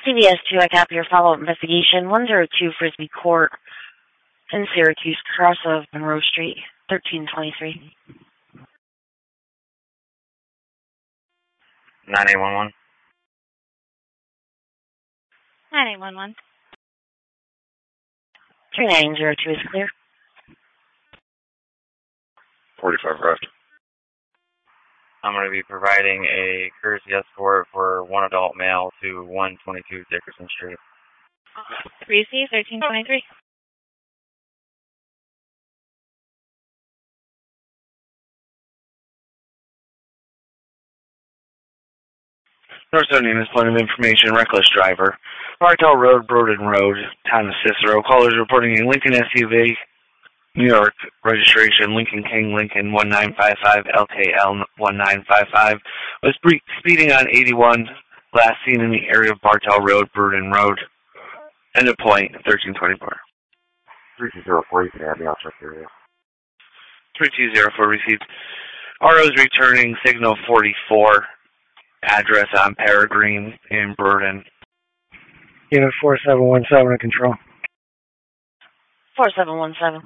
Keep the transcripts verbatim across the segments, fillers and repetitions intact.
C B S two, I copy your follow-up investigation. one oh two Frisbee Court in Syracuse, cross of Monroe Street, thirteen twenty-three. nine eight one one. nine eight one one. three nine zero two is clear. forty-five left. I'm going to be providing a courtesy escort for one adult male to one twenty-two Dickerson Street. three C, thirteen twenty-three. North Onion is point of information, reckless driver. Bartell Road, Broden Road, town of Cicero. Callers reporting a Lincoln S U V, New York, registration Lincoln King Lincoln one nine five five L K L one nine five five, was speeding on eighty-one, last seen in the area of Bartell Road, Broden Road. End of point, thirteen twenty-four. three two zero four, you can have me, I'll check your area. three two zero four received. R O's returning signal forty-four, address on Peregrine in Broden. Unit four seven one seven in control. four seven one seven.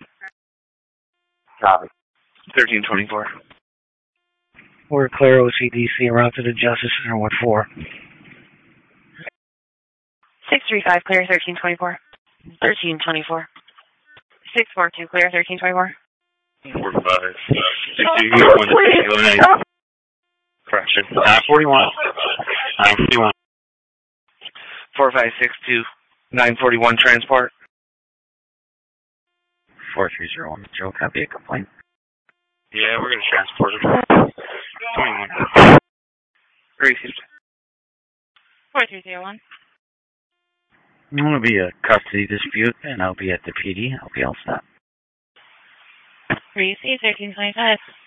Copy. thirteen twenty-four. We're clear O C D C around to the Justice Center, what for? six three five clear, thirteen twenty-four. thirteen twenty-four. six four two clear, thirteen twenty-four. four five. sixty, one, correction. nine forty-one. nine forty-one. four five six two, nine forty-one transport. four three zero one, Joe, copy a complaint. Yeah, we're going to transport it. twenty-one. Received. four three zero one. I'm going to be a custody dispute, and I'll be at the P D. I'll be all set. three C, thirteen twenty-five.